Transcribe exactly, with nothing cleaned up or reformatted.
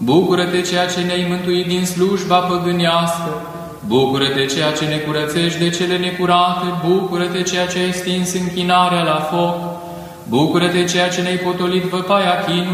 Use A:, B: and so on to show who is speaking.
A: Bucură-te, ceea ce ne-ai mântuit din slujba păgânească! Bucură-te, ceea ce ne curățești de cele necurate! Bucură-te, ceea ce ai stins închinarea la foc! Bucură-te, ceea ce ne-ai potolit văpaia chinului!